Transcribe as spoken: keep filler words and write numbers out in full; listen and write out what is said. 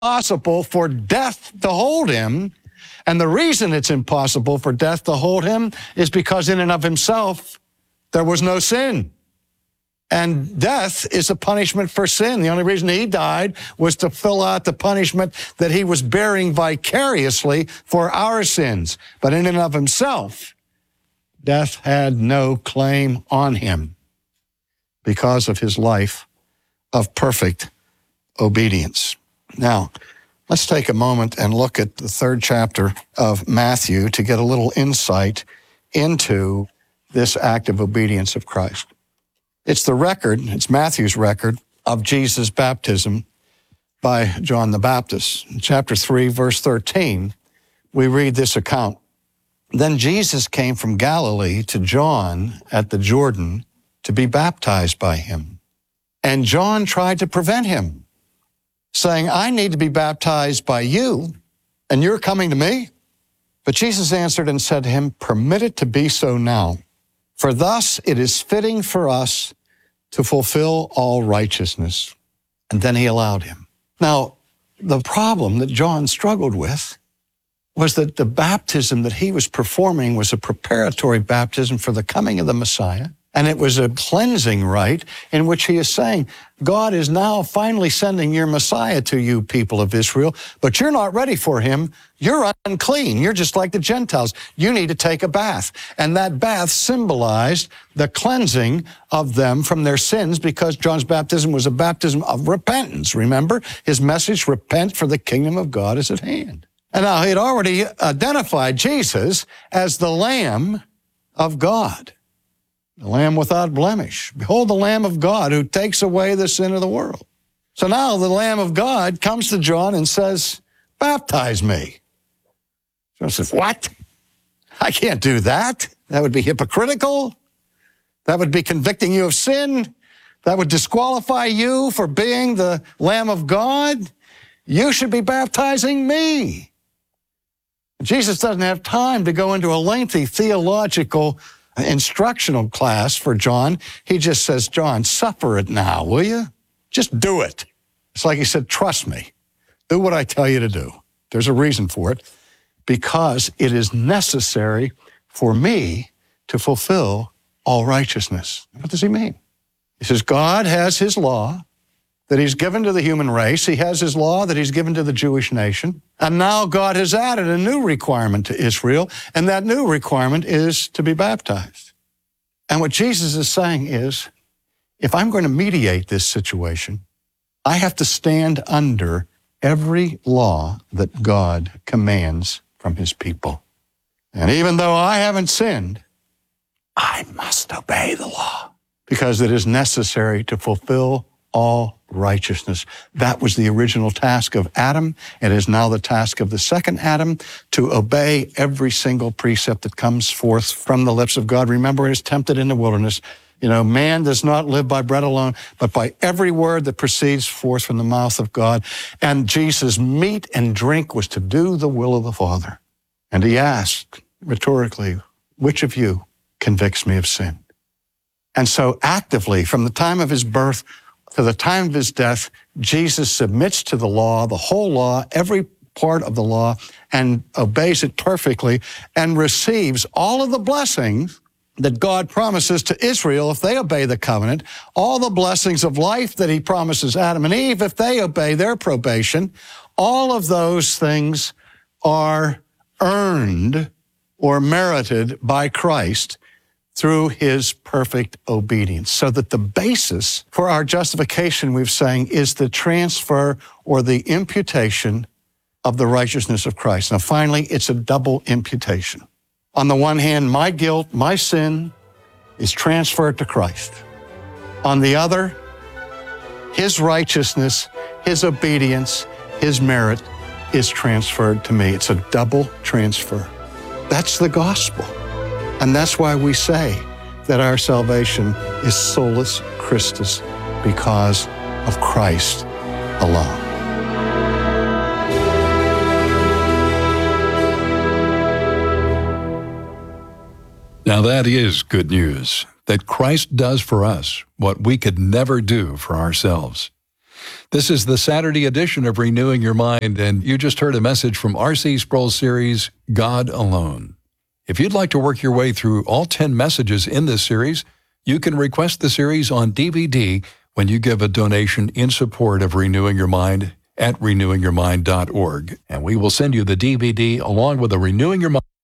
impossible for death to hold him. And the reason it's impossible for death to hold him is because in and of himself, there was no sin. And death is a punishment for sin. The only reason he died was to fill out the punishment that he was bearing vicariously for our sins. But in and of himself, death had no claim on him because of his life of perfect obedience. Now, let's take a moment and look at the third chapter of Matthew to get a little insight into this act of obedience of Christ. It's the record, it's Matthew's record of Jesus' baptism by John the Baptist. In chapter three, verse thirteen, we read this account. Then Jesus came from Galilee to John at the Jordan to be baptized by him. And John tried to prevent him, saying, I need to be baptized by you, and you're coming to me? But Jesus answered and said to him, permit it to be so now. For thus it is fitting for us to fulfill all righteousness. And then he allowed him. Now, the problem that John struggled with was that the baptism that he was performing was a preparatory baptism for the coming of the Messiah. And it was a cleansing rite in which he is saying, God is now finally sending your Messiah to you, people of Israel, but you're not ready for him. You're unclean. You're just like the Gentiles. You need to take a bath. And that bath symbolized the cleansing of them from their sins because John's baptism was a baptism of repentance. Remember his message, repent for the kingdom of God is at hand. And now he had already identified Jesus as the Lamb of God. The Lamb without blemish. Behold the Lamb of God who takes away the sin of the world. So now the Lamb of God comes to John and says, baptize me. John says, what? I can't do that. That would be hypocritical. That would be convicting you of sin. That would disqualify you for being the Lamb of God. You should be baptizing me. Jesus doesn't have time to go into a lengthy theological instructional class for John. He just says, John, suffer it now, will you? Just do it. It's like he said, trust me. Do what I tell you to do. There's a reason for it. Because it is necessary for me to fulfill all righteousness. What does he mean? He says, God has his law that he's given to the human race. He has his law that he's given to the Jewish nation. And now God has added a new requirement to Israel, and that new requirement is to be baptized. And what Jesus is saying is, if I'm going to mediate this situation, I have to stand under every law that God commands from his people. And even though I haven't sinned, I must obey the law because it is necessary to fulfill all righteousness. That was the original task of Adam. It is now the task of the second Adam to obey every single precept that comes forth from the lips of God. Remember, it is tempted in the wilderness. You know, man does not live by bread alone, but by every word that proceeds forth from the mouth of God. And Jesus' meat and drink was to do the will of the Father. And he asked rhetorically, which of you convicts me of sin? And so actively, from the time of his birth to the time of his death, Jesus submits to the law, the whole law, every part of the law, and obeys it perfectly and receives all of the blessings that God promises to Israel if they obey the covenant, all the blessings of life that he promises Adam and Eve if they obey their probation. All of those things are earned or merited by Christ through his perfect obedience. So that the basis for our justification, we've saying, is the transfer or the imputation of the righteousness of Christ. Now, finally, it's a double imputation. On the one hand, my guilt, my sin is transferred to Christ. On the other, his righteousness, his obedience, his merit is transferred to me. It's a double transfer. That's the gospel. And that's why we say that our salvation is solus Christus, because of Christ alone. Now that is good news, that Christ does for us what we could never do for ourselves. This is the Saturday edition of Renewing Your Mind, and you just heard a message from R C Sproul's series, God Alone. If you'd like to work your way through all ten messages in this series, you can request the series on D V D when you give a donation in support of Renewing Your Mind at renewing your mind dot org. And we will send you the D V D along with a Renewing Your Mind